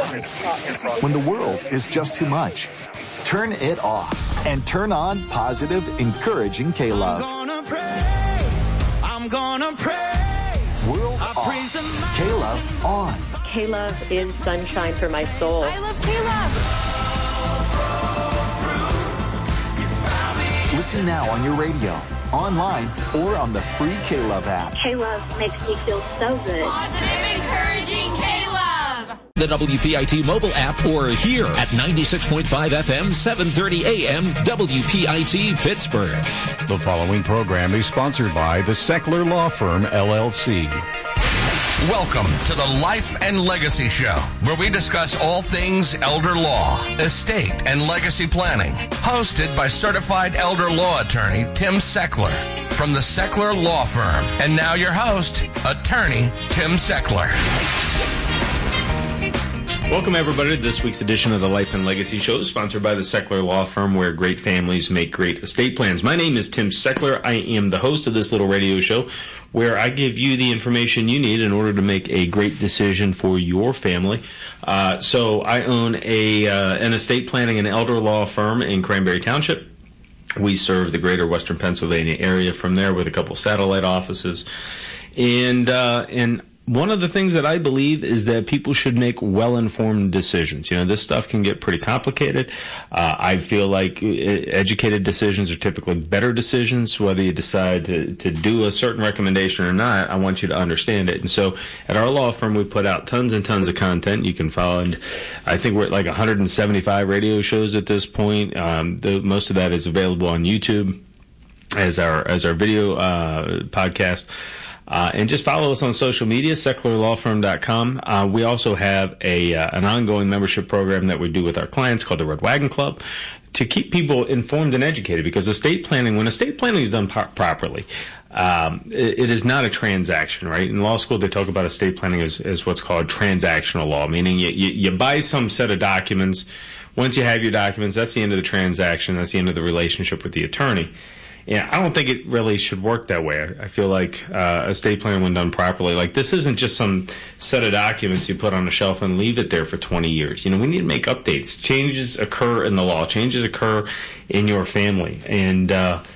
When the world is just too much, turn it off and turn on positive, encouraging K-Love. I'm gonna praise. World off. K-Love on. K-Love is sunshine for my soul. I love K-Love. Listen now on your radio, online, or on the free K-Love app. K-Love makes me feel so good. Positive, encouraging K-Love. The WPIT mobile app or here at 96.5 FM, 730 AM, WPIT Pittsburgh. The following program is sponsored by the Seckler Law Firm, LLC. Welcome to the Life and Legacy Show, where we discuss all things elder law, estate, and legacy planning. Hosted by certified elder law attorney Tim Seckler from the Seckler Law Firm. And now your host, attorney Tim Seckler. Welcome, everybody, to this week's edition of the Life and Legacy Show, sponsored by the Seckler Law Firm, where great families make great estate plans. My name is Tim Seckler. I am the host of this little radio show, where I give you the information you need in order to make a great decision for your family. So I own an estate planning and elder law firm in Cranberry Township. We serve the greater Western Pennsylvania area from there with a couple satellite offices. And one of the things that I believe is that people should make well-informed decisions. You know, this stuff can get pretty complicated. I feel like educated decisions are typically better decisions. Whether you decide to do a certain recommendation or not, I want you to understand it. And so at our law firm, we put out tons and tons of content. You can find, I think we're at like 175 radio shows at this point. Most of that is available on YouTube as our video podcast. And just follow us on social media, SecklerLawFirm.com. We also have an ongoing membership program that we do with our clients called the Red Wagon Club to keep people informed and educated, because when estate planning is done properly, it is not a transaction, right? In law school, they talk about estate planning as what's called transactional law, meaning you buy some set of documents. Once you have your documents, that's the end of the transaction. That's the end of the relationship with the attorney. Yeah, I don't think it really should work that way. I feel like estate planning, when done properly, like this isn't just some set of documents you put on a shelf and leave it there for 20 years. You know, we need to make updates. Changes occur in the law. Changes occur in your family. And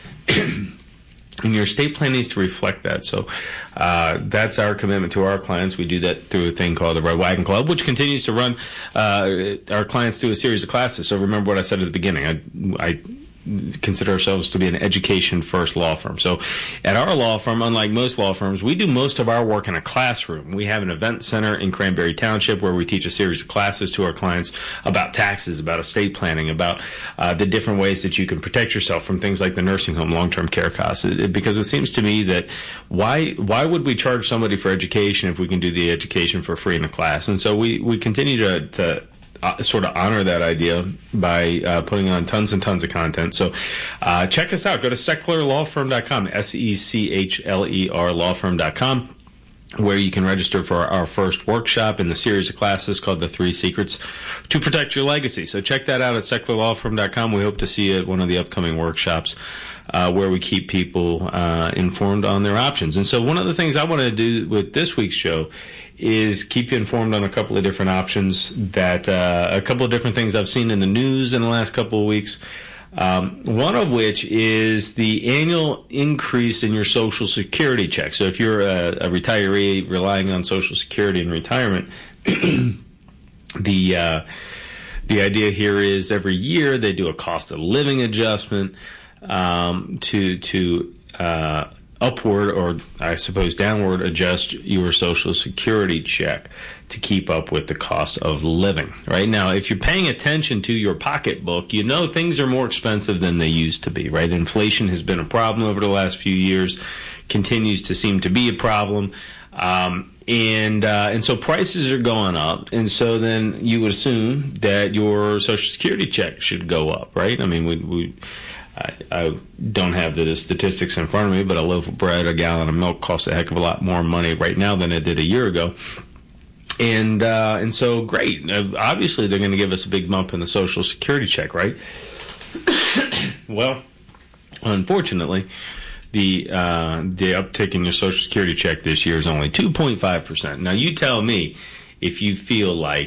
your estate plan needs to reflect that. So that's our commitment to our clients. We do that through a thing called the Red Wagon Club, which continues to run our clients through a series of classes. So remember what I said at the beginning. I consider ourselves to be an education-first law firm. So at our law firm, unlike most law firms, we do most of our work in a classroom. We have an event center in Cranberry Township where we teach a series of classes to our clients about taxes, about estate planning, about the different ways that you can protect yourself from things like the nursing home long-term care costs. Because it seems to me that why would we charge somebody for education if we can do the education for free in a class? And so we continue to sort of honor that idea by putting on tons and tons of content. So check us out. Go to SecklerLawFirm.com, SECHLER lawfirm.com, where you can register for our first workshop in the series of classes called The 3 Secrets to Protect Your Legacy. So check that out at SecklerLawFirm.com. We hope to see you at one of the upcoming workshops where we keep people informed on their options. And so one of the things I want to do with this week's show is keep you informed on a couple of different options that a couple of different things I've seen in the news in the last couple of weeks. One of which is the annual increase in your Social Security check. So if you're a retiree relying on Social Security in retirement, the idea here is every year they do a cost of living adjustment to upward, or I suppose downward, adjust your Social Security check to keep up with the cost of living. Right now, if you're paying attention to your pocketbook, you know things are more expensive than they used to be, right? Inflation has been a problem over the last few years, continues to seem to be a problem. And so prices are going up, and so then you would assume that your Social Security check should go up, right? I mean, I don't have the statistics in front of me, but a loaf of bread, a gallon of milk costs a heck of a lot more money right now than it did a year ago. And so great. Obviously, they're going to give us a big bump in the Social Security check, right? Well, unfortunately, the uptick in your Social Security check this year is only 2.5%. Now, you tell me if you feel like